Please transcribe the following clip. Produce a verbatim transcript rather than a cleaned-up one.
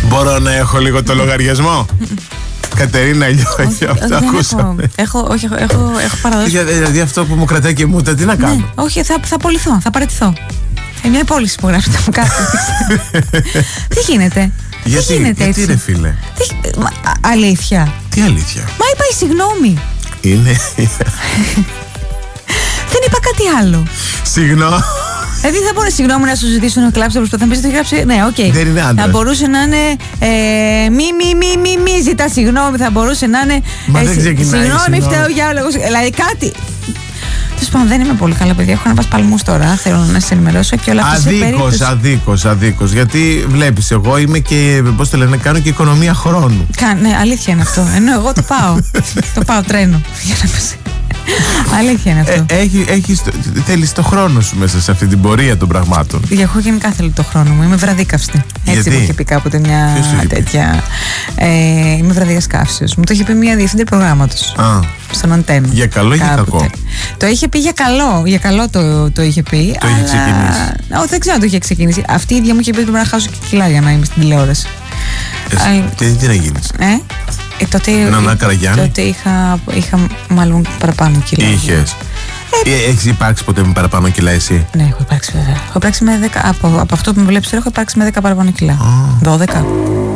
Μπορώ να έχω λίγο το λογαριασμό? Κατερίνα, αυτό ακούσαμε. Έχω, όχι, έχω, έχω, έχω παραδώσει. Δηλαδή αυτό που μου κρατάει και μούτα, τι να κάνω? Ναι, όχι, θα, θα απολυθώ, θα παραιτηθώ. Ε, μια υπόλοιση που γράφετε μου κάτι. Τι γίνεται? Γιατί, τι γίνεται γιατί έτσι? Ρε φίλε? Τι, μα, αλήθεια? Τι αλήθεια? Μα είπα η συγγνώμη. Είναι. Δεν είπα κάτι άλλο. Συγγνώμη. Δηλαδή θα μπορούσε συγγνώμη να σου ζητήσω να κλάψει όπως θα μου πεις το γράψει. Ναι, οκ. Okay. Δεν είναι άντρας. Θα μπορούσε να είναι. Ε, μη, μη, μη, μη, μη ζητά συγγνώμη. Θα μπορούσε να είναι. Μα ε, δεν ξεκινάει. Συγγνώμη, φταίω για όλα. Δηλαδή κάτι. Τέλος πάντων, δεν είμαι πολύ καλά, παιδιά. Έχω αναβάσει παλμούς τώρα. Θέλω να σε ενημερώσω και όλα αυτά. Αδίκως, αδίκως, αδίκως. Γιατί βλέπεις, εγώ είμαι και. Πώς το λένε, κάνω και οικονομία χρόνου. Κα, ναι, αλήθεια είναι αυτό. Ενώ εγώ το πάω. Το πάω τρένο. Για να πας. Αλήθεια είναι αυτό. Ε, έχει, έχεις, θέλεις το χρόνο σου μέσα σε αυτή την πορεία των πραγμάτων. Για εγώ γενικά θέλω το χρόνο μου. Είμαι βραδίκαυστη. Έτσι μου είχε πει κάποτε μια τέτοια. Ε, είμαι βραδίκας καύσεως. Μου το είχε πει μια διευθύντρια προγράμματος. Α. Στον Αντένα. Για καλό ή για κακό? Το είχε πει για καλό. Για καλό το, το είχε πει. Το αλλά... είχε ξεκινήσει. Όχι, δεν ξέρω αν το είχε ξεκινήσει. Αυτή η ίδια μου είχε πει ότι πρέπει να χάσω και κιλά για να είμαι στην τηλεόραση. Εσύ, τι, τι να γίνεις? Ε? Ε, τότε, Νανά Καραγιάννη. τότε είχα, είχα μάλλον παραπάνω κιλά. Είχες. Ε, Έχεις υπάρξει ποτέ με παραπάνω κιλά εσύ? Ναι, έχω υπάρξει βέβαια. Έχω υπάρξει με δέκα, από, από αυτό που με βλέπεις τώρα έχω υπάρξει με δέκα παραπάνω κιλά. Oh. δώδεκα.